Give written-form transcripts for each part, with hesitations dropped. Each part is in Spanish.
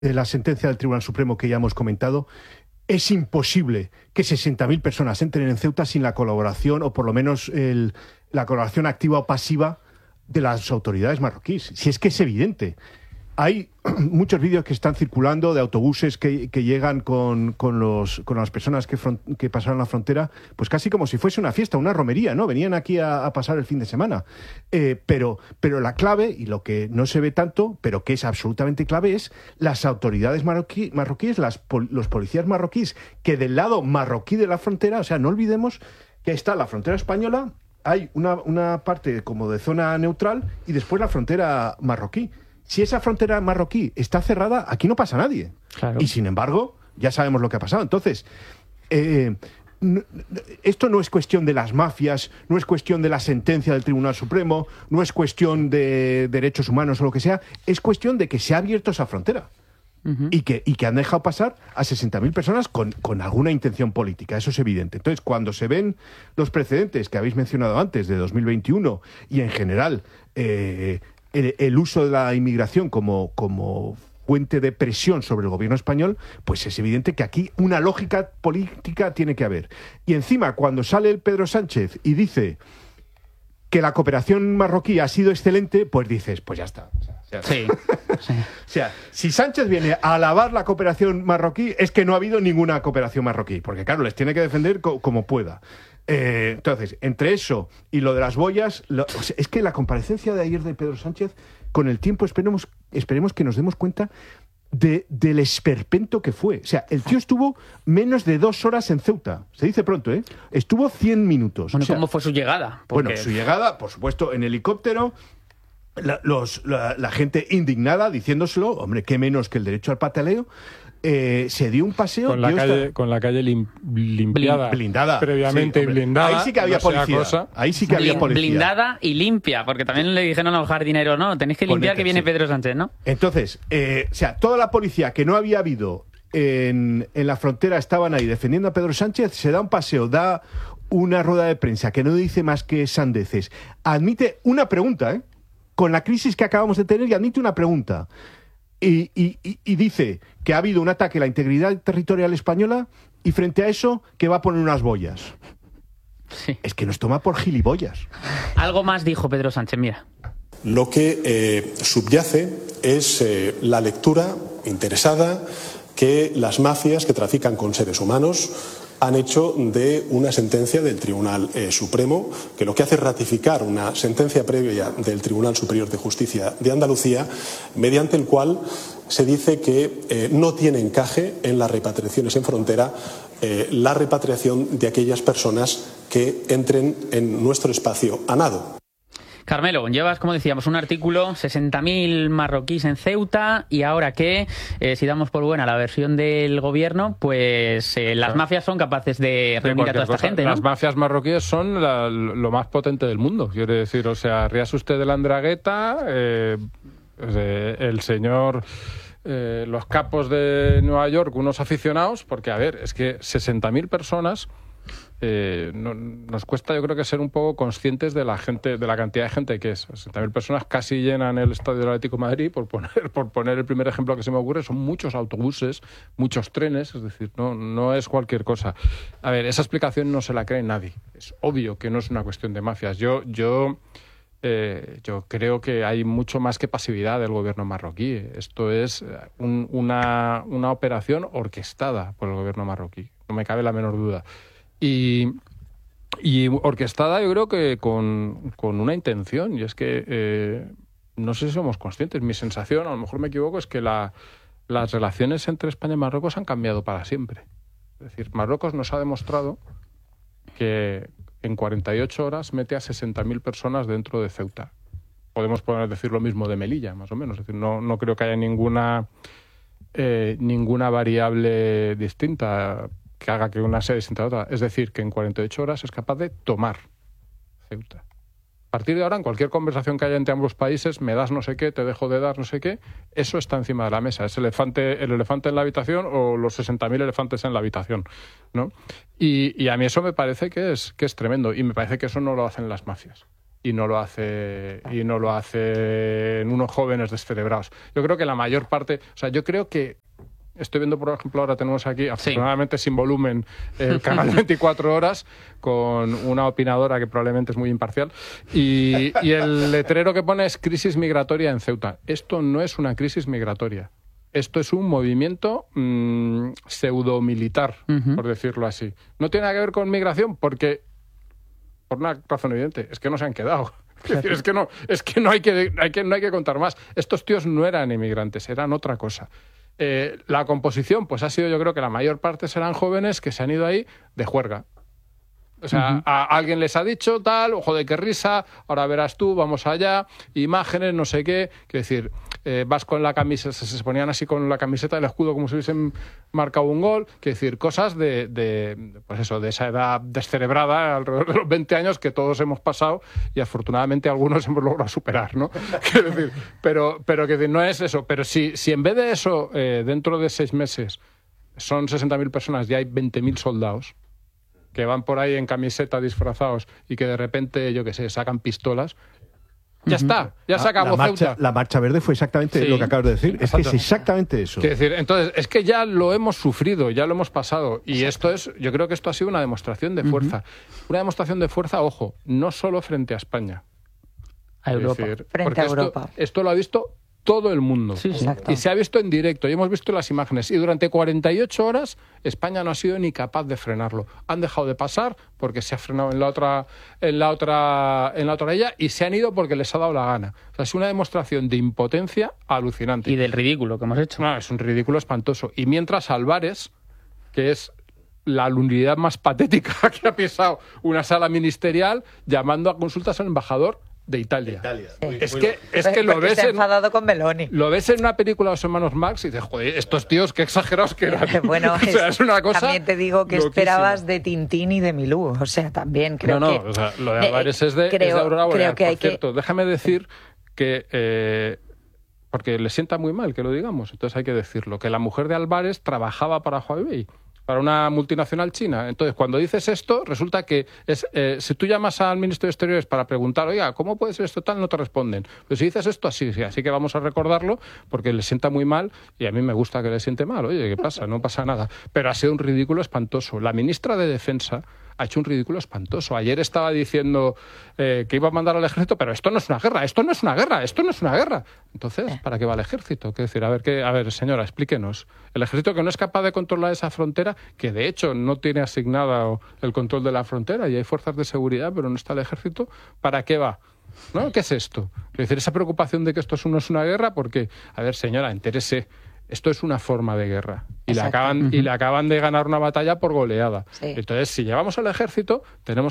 de la sentencia del Tribunal Supremo que ya hemos comentado, es imposible que 60.000 personas entren en Ceuta sin la colaboración, o por lo menos la colaboración activa o pasiva de las autoridades marroquíes. Si es que es evidente. Hay muchos vídeos que están circulando de autobuses que llegan con las personas que pasaron la frontera, pues casi como si fuese una fiesta, una romería, ¿no? Venían aquí a pasar el fin de semana. Pero la clave, y lo que no se ve tanto, pero que es absolutamente clave, es las autoridades marroquíes, los policías marroquíes, que del lado marroquí de la frontera, o sea, no olvidemos que está la frontera española, hay una parte como de zona neutral y después la frontera marroquí. Si esa frontera marroquí está cerrada, aquí no pasa nadie. Claro. Y sin embargo, ya sabemos lo que ha pasado. Entonces, esto no es cuestión de las mafias, no es cuestión de la sentencia del Tribunal Supremo, no es cuestión de derechos humanos o lo que sea, es cuestión de que se ha abierto esa frontera. Uh-huh. Y que han dejado pasar a 60.000 personas con alguna intención política, eso es evidente. Entonces, cuando se ven los precedentes que habéis mencionado antes, de 2021, y en general el uso de la inmigración como fuente de presión sobre el gobierno español, pues es evidente que aquí una lógica política tiene que haber. Y encima, cuando sale el Pedro Sánchez y dice que la cooperación marroquí ha sido excelente, pues dices, pues ya está. Sí. O sea, si Sánchez viene a alabar la cooperación marroquí, es que no ha habido ninguna cooperación marroquí, porque claro, les tiene que defender como pueda. Entonces, entre eso y lo de las boyas, es que la comparecencia de ayer de Pedro Sánchez, con el tiempo esperemos que nos demos cuenta del esperpento que fue. O sea, el tío estuvo menos de 2 horas en Ceuta. Se dice pronto, ¿eh? Estuvo 100 minutos. Bueno, o sea, ¿cómo fue su llegada? Porque... Bueno, su llegada, por supuesto, en helicóptero. La gente indignada diciéndoselo, hombre, qué menos que el derecho al pataleo. Se dio un paseo con la calle limpiada, blindada, previamente, sí, blindada. Ahí sí que había policía. Ahí sí que había policía. Blindada y limpia, porque también le dijeron al jardinero, no, tenéis que limpiar, que viene Pedro Sánchez, ¿no? Entonces, o sea, toda la policía que no había habido en la frontera estaban ahí defendiendo a Pedro Sánchez, se da un paseo, da una rueda de prensa que no dice más que sandeces. Admite una pregunta, con la crisis que acabamos de tener, y admite una pregunta. Y dice que ha habido un ataque a la integridad territorial española, y frente a eso que va a poner unas boyas. Sí. Es que nos toma por gilipollas. Algo más dijo Pedro Sánchez, mira. Lo que subyace es la lectura interesada que las mafias que trafican con seres humanos han hecho de una sentencia del Tribunal Supremo, que lo que hace es ratificar una sentencia previa del Tribunal Superior de Justicia de Andalucía, mediante el cual se dice que no tiene encaje en las repatriaciones en frontera la repatriación de aquellas personas que entren en nuestro espacio a nado. Carmelo, llevas, como decíamos, un artículo, 60.000 marroquíes en Ceuta, y ahora que, si damos por buena la versión del gobierno, pues las mafias son capaces de reunir a toda esta gente, ¿no? Las mafias marroquíes son lo más potente del mundo, quiero decir. O sea, ríase usted de la Andrangheta, el señor... los capos de Nueva York, unos aficionados, porque, a ver, es que 60.000 personas... nos cuesta, yo creo, que ser un poco conscientes de la cantidad de gente que es. 60.000 personas casi llenan el estadio del Atlético de Madrid, por poner el primer ejemplo que se me ocurre. Son muchos autobuses, muchos trenes, es decir, no es cualquier cosa. A ver, esa explicación no se la cree nadie. Es obvio que no es una cuestión de mafias. Yo creo que hay mucho más que pasividad del gobierno marroquí. Esto es una operación orquestada por el gobierno marroquí, no me cabe la menor duda. Y orquestada, yo creo que con una intención, y es que no sé si somos conscientes. Mi sensación, a lo mejor me equivoco, es que las relaciones entre España y Marruecos han cambiado para siempre. Es decir, Marruecos nos ha demostrado que en 48 horas mete a 60.000 personas dentro de Ceuta. Podemos decir lo mismo de Melilla, más o menos. Es decir, no creo que haya ninguna variable distinta que haga que una sea distinta a otra. Es decir, que en 48 horas es capaz de tomar Ceuta. A partir de ahora, en cualquier conversación que haya entre ambos países, me das no sé qué, te dejo de dar no sé qué, eso está encima de la mesa. Es el elefante en la habitación, o los 60.000 elefantes en la habitación, ¿no? Y a mí eso me parece que es tremendo, y me parece que eso no lo hacen las mafias. y no lo hace en unos jóvenes descerebrados. Yo creo que la mayor parte, o sea, yo creo que estoy viendo, por ejemplo, ahora tenemos aquí, afortunadamente sin volumen, el canal 24 horas con una opinadora que probablemente es muy imparcial y el letrero que pone es crisis migratoria en Ceuta. Esto no es una crisis migratoria. Esto es un movimiento pseudomilitar, por decirlo así. No tiene nada que ver con migración porque, por una razón evidente, es que no se han quedado. Es que no hay que contar más. Estos tíos no eran inmigrantes, eran otra cosa. La composición, pues ha sido, yo creo que la mayor parte serán jóvenes que se han ido ahí de juerga. O sea, a alguien les ha dicho tal, ojo de qué risa, ahora verás tú, vamos allá, imágenes, no sé qué. Quiero decir, vas con la camiseta, se ponían así con la camiseta del escudo como si hubiesen marcado un gol. Quiero decir, cosas pues eso, de esa edad descerebrada, alrededor de los 20 años que todos hemos pasado y afortunadamente algunos hemos logrado superar, ¿no? Quiero decir, pero que no es eso. Pero si en vez de eso, dentro de 6 meses, son 60.000 personas y hay 20.000 soldados que van por ahí en camiseta disfrazados y que de repente, yo qué sé, sacan pistolas, ya está, ya se acabó Ceuta. La marcha verde fue exactamente lo que acabas de decir. Es que es exactamente eso. Quiero decir, entonces, es que ya lo hemos sufrido, ya lo hemos pasado. Y yo creo que esto ha sido una demostración de fuerza. Una demostración de fuerza, ojo, no solo frente a España. A Europa. Frente a Europa. Esto lo ha visto todo el mundo. Sí, y se ha visto en directo y hemos visto las imágenes y durante 48 horas España no ha sido ni capaz de frenarlo. Han dejado de pasar porque se ha frenado en la otra orilla y se han ido porque les ha dado la gana. O sea, es una demostración de impotencia alucinante. Y del ridículo que hemos hecho. No, es un ridículo espantoso. Y mientras Álvarez, que es la unidad más patética que ha pisado una sala ministerial, llamando a consultas al embajador de Italia. Es que lo ves enfadado con Meloni. Lo ves en una película de los hermanos Marx y dices, joder, estos tíos qué exagerados que eran. Bueno, o sea, es una cosa también te digo que loquísima. Esperabas de Tintín y de Milú. O sea, también creo que... o sea, lo de Álvarez es de Aurora Boreal. Por cierto, déjame decir que... porque le sienta muy mal que lo digamos, entonces hay que decirlo, que la mujer de Álvarez trabajaba para Huawei, para una multinacional china. Entonces, cuando dices esto, resulta que si tú llamas al Ministerio de Exteriores para preguntar, oiga, ¿cómo puede ser esto tal? No te responden. Pero si dices esto, así que vamos a recordarlo porque le sienta muy mal y a mí me gusta que le siente mal. Oye, ¿qué pasa? No pasa nada. Pero ha sido un ridículo espantoso. La ministra de Defensa ha hecho un ridículo espantoso. Ayer estaba diciendo que iba a mandar al ejército, pero esto no es una guerra, esto no es una guerra, esto no es una guerra. Entonces, ¿para qué va el ejército? ¿Qué decir? A ver, señora, explíquenos. El ejército que no es capaz de controlar esa frontera, que de hecho no tiene asignado el control de la frontera y hay fuerzas de seguridad, pero no está el ejército, ¿para qué va? ¿No? ¿Qué es esto? Es decir, esa preocupación de que esto no es una guerra, porque, a ver, señora, entérese. Esto es una forma de guerra y le acaban de ganar una batalla por goleada. Sí. Entonces, si llevamos al ejército,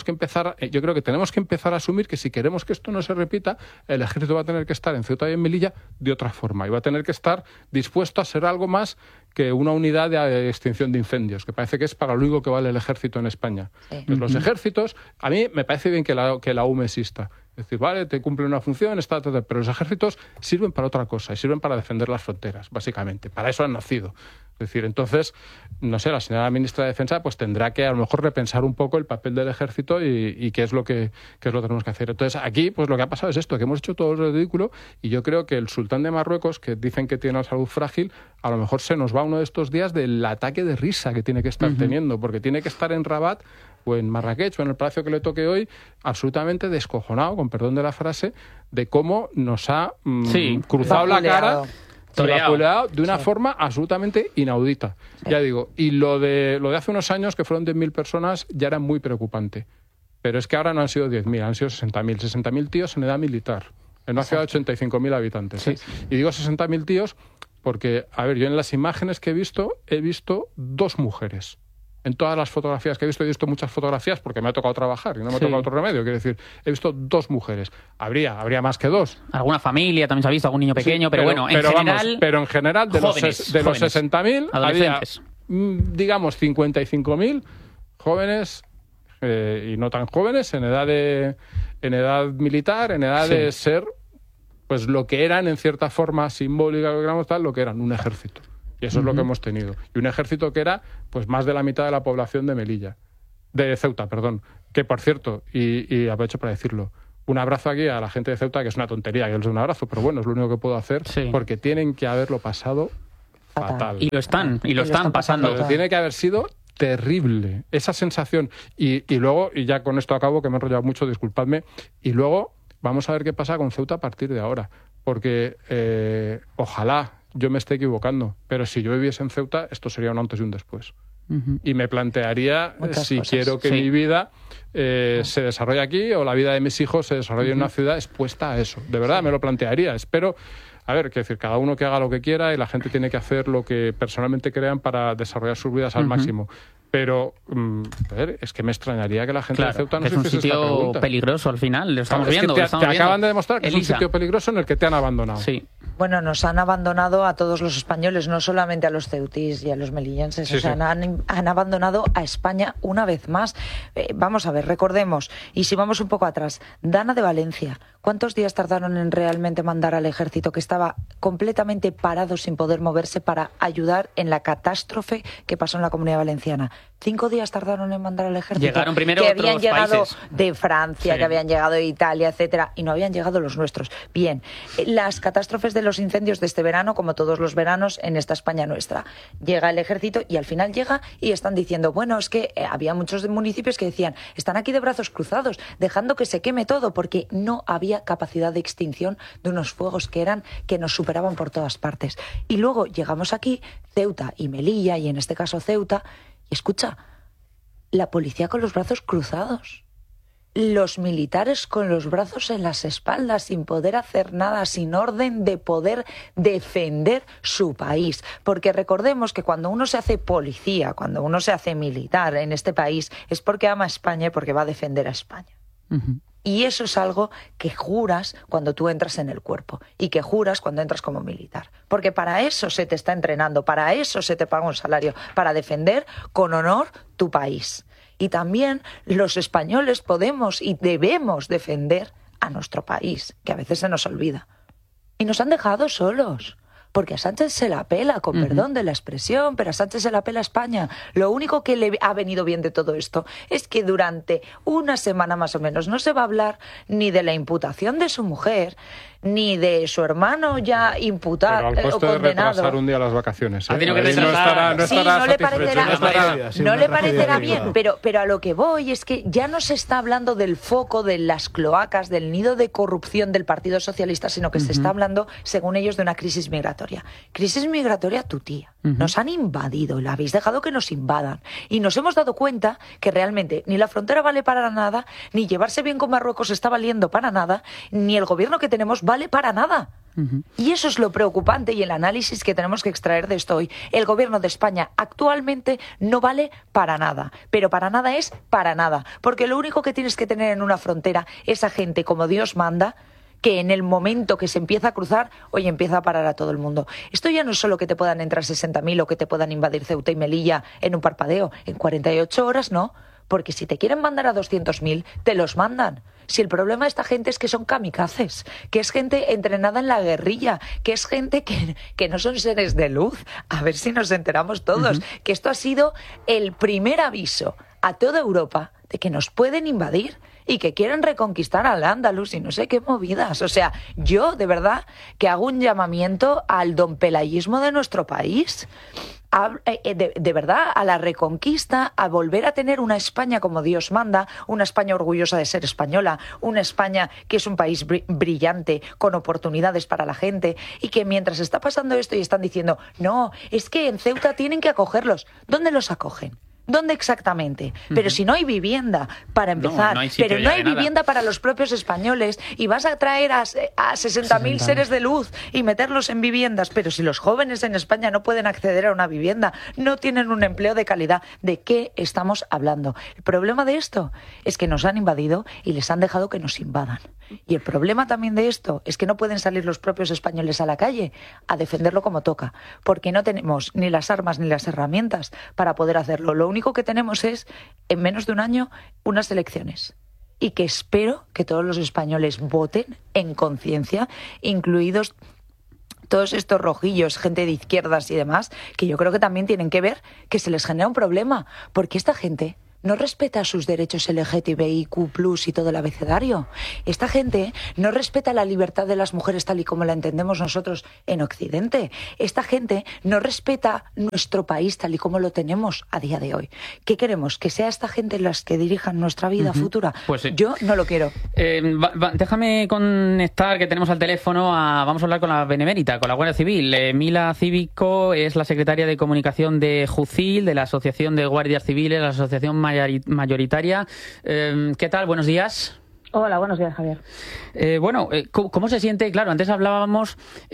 yo creo que tenemos que empezar a asumir que si queremos que esto no se repita, el ejército va a tener que estar en Ceuta y en Melilla de otra forma y va a tener que estar dispuesto a ser algo más que una unidad de extinción de incendios, que parece que es para lo único que vale el ejército en España. Sí. Pues los ejércitos, a mí me parece bien que la UME exista. Es decir, vale, te cumple una función, pero los ejércitos sirven para otra cosa y sirven para defender las fronteras, básicamente. Para eso han nacido. Es decir, entonces, no sé, la señora ministra de Defensa pues tendrá que a lo mejor repensar un poco el papel del ejército y qué es lo que tenemos que hacer. Entonces, aquí pues lo que ha pasado es esto, que hemos hecho todo el ridículo y yo creo que el sultán de Marruecos, que dicen que tiene una salud frágil, a lo mejor se nos va uno de estos días del ataque de risa que tiene que estar teniendo, porque tiene que estar en Rabat o en Marrakech o en el palacio que le toque hoy, absolutamente descojonado, con perdón de la frase, de cómo nos ha cruzado la cara, vapuleado de una forma absolutamente inaudita. Sí. Ya digo, y lo de hace unos años, que fueron 10.000 personas, ya era muy preocupante. Pero es que ahora no han sido 10.000, han sido 60.000. 60.000 tíos en edad militar, en una ciudad de 85.000 habitantes. Sí. Y digo 60.000 tíos porque, a ver, yo en las imágenes que he visto 2 mujeres. En todas las fotografías que he visto muchas fotografías porque me ha tocado trabajar y no me ha tocado otro remedio. Quiero decir, he visto 2 mujeres. Habría más que 2. Alguna familia también se ha visto, algún niño pequeño, pero bueno, en general... Pero en general, de jóvenes, los 60.000, había, digamos, 55.000 jóvenes y no tan jóvenes en edad militar, en edad de ser pues lo que eran, en cierta forma simbólica, lo que eran, un ejército. Y eso es lo que hemos tenido. Y un ejército que era pues más de la mitad de la población de Ceuta, perdón. Que, por cierto, y aprovecho para decirlo, un abrazo aquí a la gente de Ceuta, que es una tontería que les dé un abrazo, pero bueno, es lo único que puedo hacer, porque tienen que haberlo pasado fatal. Y lo están pasando. Pero tiene que haber sido terrible, esa sensación. Y luego, y ya con esto acabo, que me he enrollado mucho, disculpadme, y luego vamos a ver qué pasa con Ceuta a partir de ahora, porque ojalá yo me esté equivocando, pero si yo viviese en Ceuta, esto sería un antes y un después. Y me plantearía si quiero que mi vida se desarrolle aquí o la vida de mis hijos se desarrolle en una ciudad expuesta a eso. De verdad, me lo plantearía. Espero... A ver, quiero decir, cada uno que haga lo que quiera y la gente tiene que hacer lo que personalmente crean para desarrollar sus vidas al máximo. Pero, a ver, es que me extrañaría que la gente de Ceuta no se hiciese esta pregunta. Es un sitio peligroso al final, lo estamos viendo. Te acaban de demostrar que es un sitio peligroso en el que te han abandonado. Sí. Bueno, nos han abandonado a todos los españoles, no solamente a los ceutís y a los melillenses. Han abandonado a España una vez más. Vamos a ver, recordemos, y si vamos un poco atrás, Dana de Valencia, ¿cuántos días tardaron en realmente mandar al ejército que estaba completamente parado sin poder moverse para ayudar en la catástrofe que pasó en la Comunidad Valenciana? 5 días tardaron en mandar al ejército. Llegaron primero que otros habían llegado países. De Francia, que habían llegado de Italia, etcétera, y no habían llegado los nuestros. Bien, las catástrofes de los incendios de este verano, como todos los veranos en esta España nuestra, llega el ejército y al final llega y están diciendo, bueno, es que había muchos municipios que decían, están aquí de brazos cruzados, dejando que se queme todo, porque no había capacidad de extinción de unos fuegos que nos superaban por todas partes. Y luego llegamos aquí, Ceuta y Melilla, y en este caso Ceuta, y escucha, la policía con los brazos cruzados, los militares con los brazos en las espaldas, sin poder hacer nada, sin orden de poder defender su país. Porque recordemos que cuando uno se hace policía, cuando uno se hace militar en este país, es porque ama a España y porque va a defender a España. Y eso es algo que juras cuando tú entras en el cuerpo y que juras cuando entras como militar. Porque para eso se te está entrenando, para eso se te paga un salario, para defender con honor tu país. Y también los españoles podemos y debemos defender a nuestro país, que a veces se nos olvida. Y nos han dejado solos. Porque a Sánchez se la pela, con perdón de la expresión, pero a Sánchez se la pela España. Lo único que le ha venido bien de todo esto es que durante una semana más o menos no se va a hablar ni de la imputación de su mujer, ni de su hermano ya imputado o condenado. Pero al costo de retrasar un día las vacaciones. Ha tenido que retrasar. No le parecerá bien, pero a lo que voy es que ya no se está hablando del foco, de las cloacas, del nido de corrupción del Partido Socialista, sino que se está hablando, según ellos, de una crisis migratoria. Crisis migratoria tu tía. Nos han invadido, la habéis dejado que nos invadan. Y nos hemos dado cuenta que realmente ni la frontera vale para nada, ni llevarse bien con Marruecos está valiendo para nada, ni el gobierno que tenemos vale para nada. Y eso es lo preocupante y el análisis que tenemos que extraer de esto hoy. El gobierno de España actualmente no vale para nada, pero para nada es para nada, porque lo único que tienes que tener en una frontera es a gente como Dios manda, que en el momento que se empieza a cruzar, oye, empieza a parar a todo el mundo. Esto ya no es solo que te puedan entrar 60.000 o que te puedan invadir Ceuta y Melilla en un parpadeo, en 48 horas no, porque si te quieren mandar a 200.000, te los mandan. Si el problema de esta gente es que son kamikazes, que es gente entrenada en la guerrilla, que es gente que no son seres de luz, a ver si nos enteramos todos, que esto ha sido el primer aviso a toda Europa de que nos pueden invadir y que quieren reconquistar al Andalus y no sé qué movidas. O sea, yo de verdad que hago un llamamiento al dompelayismo de nuestro país. De verdad, a la reconquista, a volver a tener una España como Dios manda, una España orgullosa de ser española, una España que es un país brillante, con oportunidades para la gente, y que mientras está pasando esto y están diciendo, no, es que en Ceuta tienen que acogerlos. ¿Dónde los acogen? ¿Dónde exactamente? Pero si no hay vivienda, para empezar, no hay vivienda para los propios españoles y vas a traer a 60.000 seres de luz y meterlos en viviendas, pero si los jóvenes en España no pueden acceder a una vivienda, no tienen un empleo de calidad, ¿de qué estamos hablando? El problema de esto es que nos han invadido y les han dejado que nos invadan. Y el problema también de esto es que no pueden salir los propios españoles a la calle a defenderlo como toca, porque no tenemos ni las armas ni las herramientas para poder hacerlo. Lo único que tenemos es, en menos de un año, unas elecciones. Y que espero que todos los españoles voten en conciencia, incluidos todos estos rojillos, gente de izquierdas y demás, que yo creo que también tienen que ver que se les genera un problema, porque esta gente no respeta sus derechos LGTBIQ+, y todo el abecedario. Esta gente no respeta la libertad de las mujeres tal y como la entendemos nosotros en Occidente. Esta gente no respeta nuestro país tal y como lo tenemos a día de hoy. ¿Qué queremos? ¿Que sea esta gente las que dirijan nuestra vida futura? Pues sí. Yo no lo quiero. Déjame conectar, que tenemos al teléfono, vamos a hablar con la Benemérita, con la Guardia Civil. Mila Cívico es la secretaria de comunicación de JUCIL, de la Asociación de Guardias Civiles, la asociación mayoritaria. ¿Qué tal? Buenos días. Hola, buenos días, Javier. ¿Cómo se siente? Claro, antes hablábamos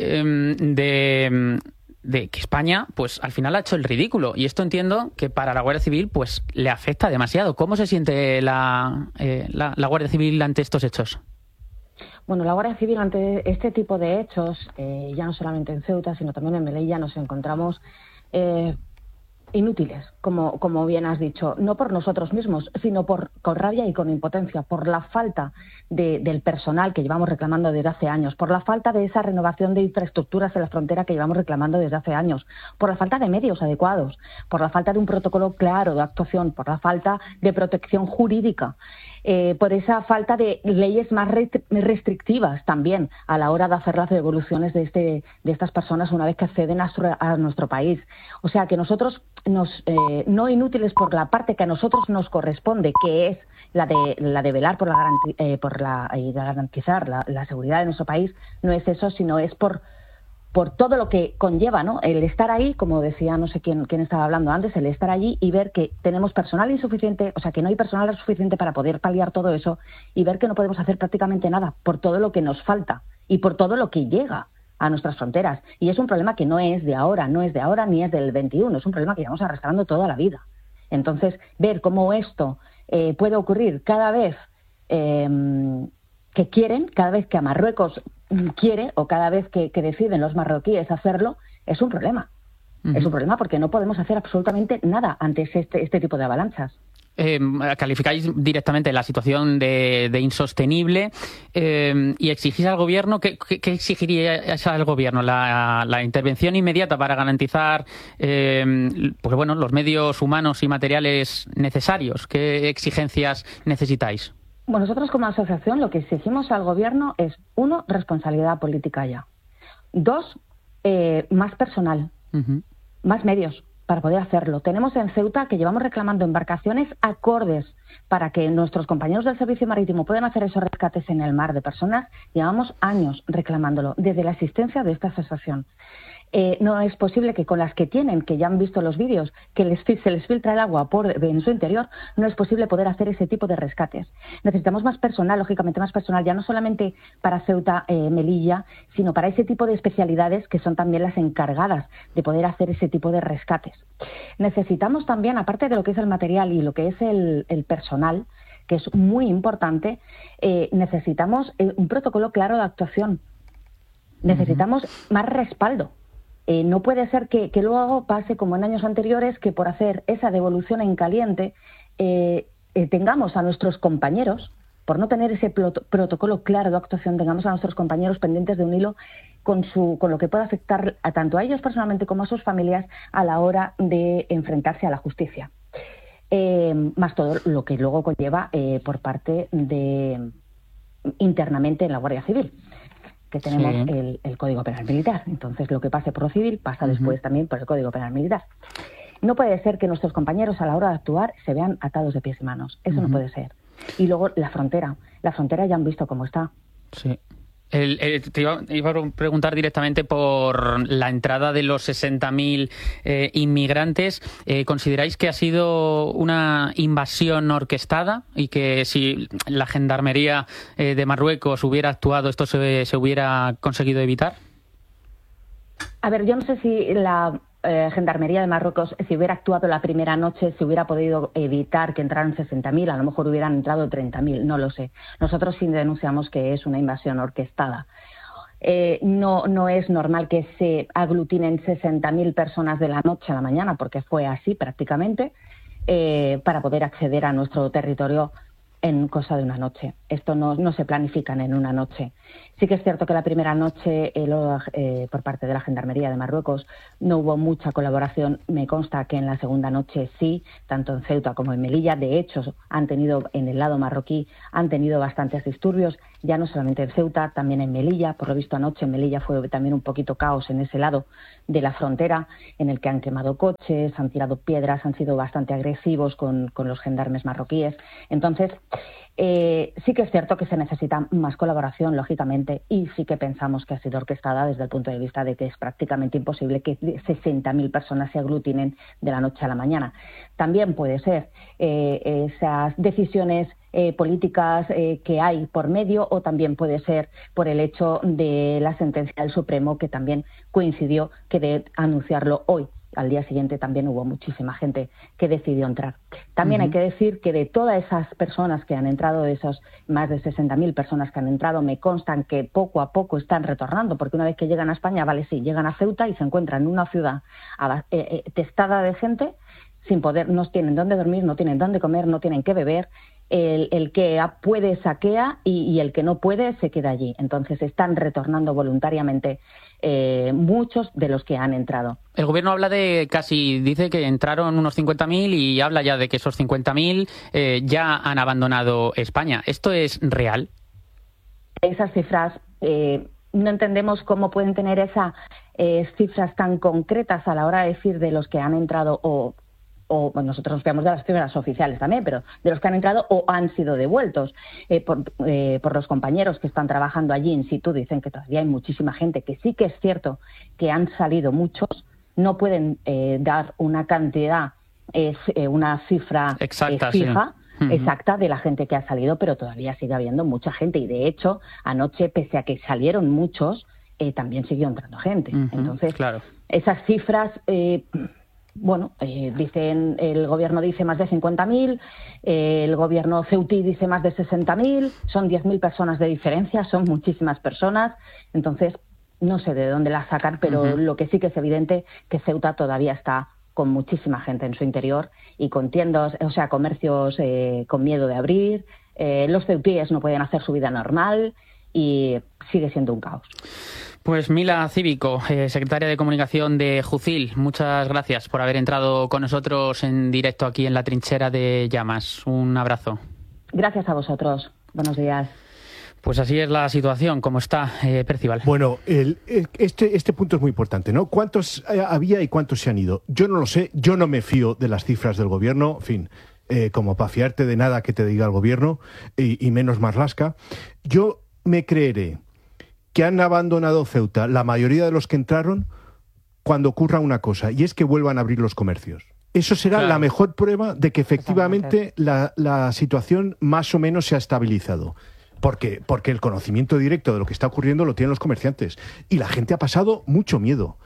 de que España, pues al final ha hecho el ridículo, y esto entiendo que para la Guardia Civil pues le afecta demasiado. ¿Cómo se siente la Guardia Civil ante estos hechos? Bueno, la Guardia Civil ante este tipo de hechos, ya no solamente en Ceuta, sino también en Melilla, nos encontramos inútiles, como bien has dicho, no por nosotros mismos, sino con rabia y con impotencia, por la falta del personal que llevamos reclamando desde hace años, por la falta de esa renovación de infraestructuras en la frontera que llevamos reclamando desde hace años, por la falta de medios adecuados, por la falta de un protocolo claro de actuación, por la falta de protección jurídica, por esa falta de leyes más restrictivas también a la hora de hacer las devoluciones de estas personas una vez que acceden a nuestro país. O sea que nosotros no inútiles por la parte que a nosotros nos corresponde, que es la de velar por garantizar la seguridad de nuestro país, no es eso, sino es por todo lo que conlleva, ¿no? El estar ahí, como decía, no sé quién estaba hablando antes, el estar allí y ver que tenemos personal insuficiente, o sea, que no hay personal suficiente para poder paliar todo eso, y ver que no podemos hacer prácticamente nada por todo lo que nos falta y por todo lo que llega a nuestras fronteras. Y es un problema que no es de ahora ni es del 21, es un problema que llevamos arrastrando toda la vida. Entonces, ver cómo esto puede ocurrir cada vez que quieren, cada vez que a Marruecos quiere, o cada vez que deciden los marroquíes hacerlo, es un problema. Es un problema porque no podemos hacer absolutamente nada ante este tipo de avalanchas. Calificáis directamente la situación de insostenible y exigís al gobierno. ¿Qué exigiríais al gobierno? La intervención inmediata para garantizar los medios humanos y materiales necesarios. ¿Qué exigencias necesitáis? Bueno, nosotros como asociación lo que exigimos al gobierno es, 1, responsabilidad política ya. 2, más personal, más medios para poder hacerlo. Tenemos en Ceuta que llevamos reclamando embarcaciones acordes para que nuestros compañeros del Servicio Marítimo puedan hacer esos rescates en el mar de personas. Llevamos años reclamándolo, desde la existencia de esta asociación. No es posible que con las que tienen, que ya han visto los vídeos, que se les filtra el agua en su interior, no es posible poder hacer ese tipo de rescates. Necesitamos más personal, lógicamente más personal, ya no solamente para Ceuta, Melilla, sino para ese tipo de especialidades que son también las encargadas de poder hacer ese tipo de rescates. Necesitamos también, aparte de lo que es el material y lo que es el personal, que es muy importante, necesitamos un protocolo claro de actuación. Necesitamos más respaldo. No puede ser que luego pase como en años anteriores, que por hacer esa devolución en caliente tengamos a nuestros compañeros, por no tener ese protocolo claro de actuación, tengamos a nuestros compañeros pendientes de un hilo con lo que pueda afectar tanto a ellos personalmente como a sus familias a la hora de enfrentarse a la justicia. Más todo lo que luego conlleva por parte de internamente en la Guardia Civil, que tenemos el Código Penal Militar. Entonces, lo que pase por lo civil pasa después también por el Código Penal Militar. No puede ser que nuestros compañeros a la hora de actuar se vean atados de pies y manos. Eso no puede ser. Y luego la frontera ya han visto cómo está. Sí. Te iba a preguntar directamente por la entrada de los 60.000 inmigrantes. ¿Consideráis que ha sido una invasión orquestada y que si la Gendarmería de Marruecos hubiera actuado, esto se hubiera conseguido evitar? A ver, yo no sé si la Gendarmería de Marruecos, si hubiera actuado la primera noche, se hubiera podido evitar que entraran 60.000, a lo mejor hubieran entrado 30.000, no lo sé. Nosotros sí denunciamos que es una invasión orquestada. No es normal que se aglutinen 60.000 personas de la noche a la mañana, porque fue así prácticamente, para poder acceder a nuestro territorio en cosa de una noche. Esto no se planifican en una noche. Sí que es cierto que la primera noche por parte de la Gendarmería de Marruecos no hubo mucha colaboración. Me consta que en la segunda noche sí, tanto en Ceuta como en Melilla. De hecho, en el lado marroquí han tenido bastantes disturbios, ya no solamente en Ceuta, también en Melilla. Por lo visto anoche en Melilla fue también un poquito caos en ese lado de la frontera, en el que han quemado coches, han tirado piedras, han sido bastante agresivos con los gendarmes marroquíes. Entonces, sí que es cierto que se necesita más colaboración, lógicamente, y sí que pensamos que ha sido orquestada desde el punto de vista de que es prácticamente imposible que 60.000 personas se aglutinen de la noche a la mañana. También puede ser esas decisiones políticas que hay por medio, o también puede ser por el hecho de la sentencia del Supremo, que también coincidió que de anunciarlo hoy. Al día siguiente también hubo muchísima gente que decidió entrar. También hay que decir que de todas esas personas que han entrado, de esos más de 60.000 personas que han entrado, me constan que poco a poco están retornando, porque una vez que llegan a España, llegan a Ceuta y se encuentran en una ciudad testada de gente, sin poder, no tienen dónde dormir, no tienen dónde comer, no tienen qué beber. El que puede saquea y el que no puede se queda allí. Entonces están retornando voluntariamente muchos de los que han entrado. El gobierno habla dice que entraron unos 50.000 y habla ya de que esos 50.000 ya han abandonado España. ¿Esto es real? Esas cifras, no entendemos cómo pueden tener esas cifras tan concretas a la hora de decir de los que han entrado o nosotros nos fiamos de las cifras oficiales también, pero de los que han entrado o han sido devueltos por los compañeros que están trabajando allí in situ. Dicen que todavía hay muchísima gente, que sí que es cierto que han salido muchos, no pueden dar una cantidad, una cifra exacta, fija, sí. Exacta de la gente que ha salido, pero todavía sigue habiendo mucha gente, y de hecho anoche, pese a que salieron muchos, también siguió entrando gente. Entonces, claro, esas cifras... dicen, el gobierno dice más de 50.000, el gobierno ceutí dice más de 60.000, son 10.000 personas de diferencia, son muchísimas personas. Entonces, no sé de dónde las sacan, pero lo que sí que es evidente que Ceuta todavía está con muchísima gente en su interior y con tiendas, comercios con miedo de abrir. Los ceutíes no pueden hacer su vida normal y sigue siendo un caos. Pues Mila Cívico, secretaria de Comunicación de Jucil, muchas gracias por haber entrado con nosotros en directo aquí en La Trinchera de Llamas. Un abrazo. Gracias a vosotros. Buenos días. Pues así es la situación, como está, Percival. Bueno, este punto es muy importante, ¿no? ¿Cuántos había y cuántos se han ido? Yo no lo sé, yo no me fío de las cifras del gobierno, en fin, como para fiarte de nada que te diga el gobierno, y menos Marlaska. Yo me creeré que han abandonado Ceuta la mayoría de los que entraron cuando ocurra una cosa, y es que vuelvan a abrir los comercios. Eso será la mejor prueba de que efectivamente la situación más o menos se ha estabilizado. Porque el conocimiento directo de lo que está ocurriendo lo tienen los comerciantes. Y la gente ha pasado mucho miedo.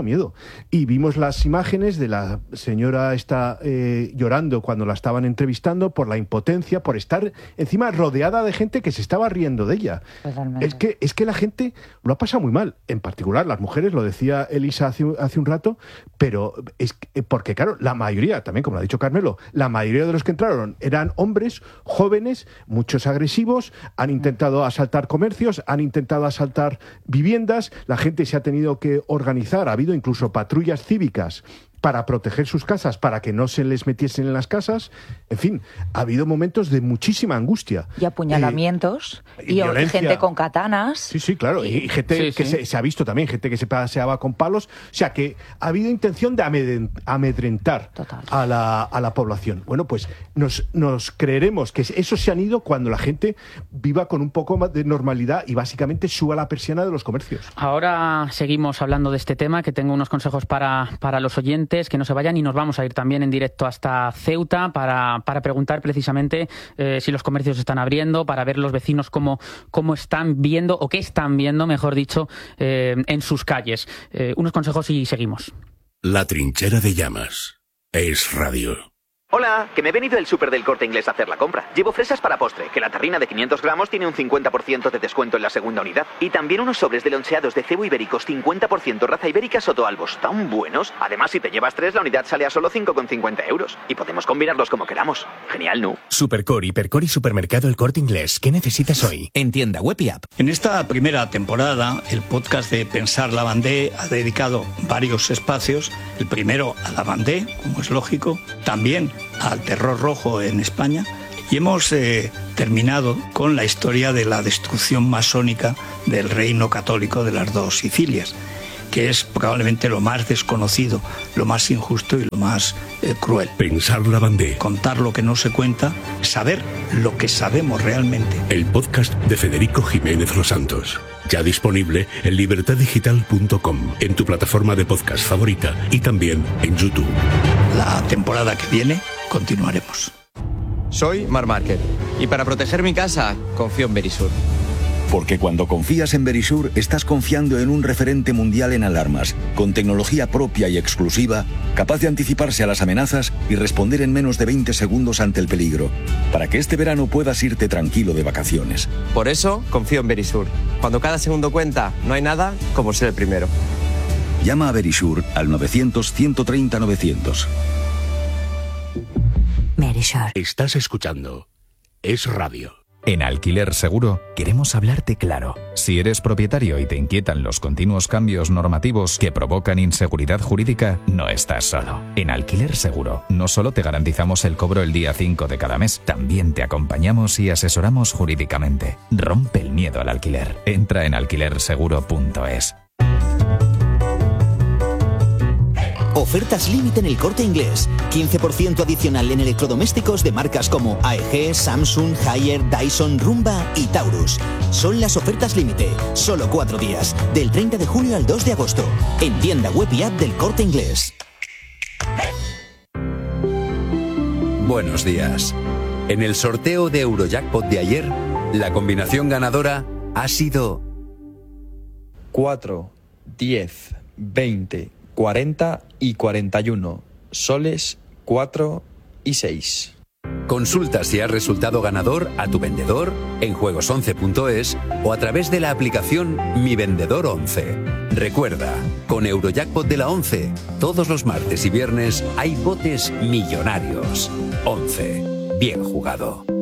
Y vimos las imágenes de la señora llorando cuando la estaban entrevistando por la impotencia, por estar encima rodeada de gente que se estaba riendo de ella. Es que la gente lo ha pasado muy mal. En particular las mujeres, lo decía Elisa hace un rato, pero porque claro, la mayoría, también como lo ha dicho Carmelo, la mayoría de los que entraron eran hombres jóvenes, muchos agresivos, han intentado asaltar comercios, han intentado asaltar viviendas, la gente se ha tenido que organizar. Ha habido incluso patrullas cívicas para proteger sus casas, para que no se les metiesen en las casas. En fin, ha habido momentos de muchísima angustia. Y apuñalamientos, y gente con katanas. Sí, claro, y gente que se ha visto también, gente que se paseaba con palos. O sea, que ha habido intención de amedrentar a la población. Bueno, pues nos creeremos que esos se han ido cuando la gente viva con un poco más de normalidad y básicamente suba la persiana de los comercios. Ahora seguimos hablando de este tema, que tengo unos consejos para los oyentes, que no se vayan, y nos vamos a ir también en directo hasta Ceuta para preguntar precisamente si los comercios están abriendo, para ver los vecinos cómo están viendo, o qué están viendo, mejor dicho, en sus calles. Unos consejos y seguimos. La Trinchera de Llamas es radio. Hola, que me he venido del súper del Corte Inglés a hacer la compra. Llevo fresas para postre, que la tarrina de 500 gramos tiene un 50% de descuento en la segunda unidad. Y también unos sobres de loncheados de cebo ibéricos 50% raza ibérica Sotoalbos, tan buenos. Además, si te llevas 3, la unidad sale a solo 5,50 €. Y podemos combinarlos como queramos. Genial, ¿no? Supercore, Hipercore y Supermercado El Corte Inglés. ¿Qué necesitas hoy? En tienda web y app. En esta primera temporada, el podcast de Pensar Lavandé ha dedicado varios espacios. El primero a Lavandé, como es lógico, también al terror rojo en España, y hemos terminado con la historia de la destrucción masónica del reino católico de las dos Sicilias, que es probablemente lo más desconocido, lo más injusto y lo más cruel. Pensar Lavandé. Contar lo que no se cuenta, saber lo que sabemos realmente. El podcast de Federico Jiménez Los Santos. Ya disponible en libertaddigital.com, en tu plataforma de podcast favorita y también en YouTube. La temporada que viene continuaremos. Soy Marc Márquez y para proteger mi casa confío en Verisur. Porque cuando confías en Verisur, estás confiando en un referente mundial en alarmas, con tecnología propia y exclusiva, capaz de anticiparse a las amenazas y responder en menos de 20 segundos ante el peligro, para que este verano puedas irte tranquilo de vacaciones. Por eso confío en Verisur. Cuando cada segundo cuenta, no hay nada como ser el primero. Llama a Verisur al 900-130-900. Verisur. Estás escuchando Es Radio. En Alquiler Seguro queremos hablarte claro. Si eres propietario y te inquietan los continuos cambios normativos que provocan inseguridad jurídica, no estás solo. En Alquiler Seguro no solo te garantizamos el cobro el día 5 de cada mes, también te acompañamos y asesoramos jurídicamente. Rompe el miedo al alquiler. Entra en alquilerseguro.es. Ofertas límite en El Corte Inglés. 15% adicional en electrodomésticos de marcas como AEG, Samsung, Haier, Dyson, Rumba y Taurus. Son las ofertas límite. Solo 4 días. Del 30 de julio al 2 de agosto. En tienda web y app del Corte Inglés. Buenos días. En el sorteo de Eurojackpot de ayer, la combinación ganadora ha sido 4, 10, 20, 40 y 41. Soles 4 y 6. Consulta si has resultado ganador a tu vendedor en juegos11.es o a través de la aplicación Mi Vendedor 11. Recuerda, con Eurojackpot de la 11, todos los martes y viernes hay botes millonarios. 11. Bien jugado.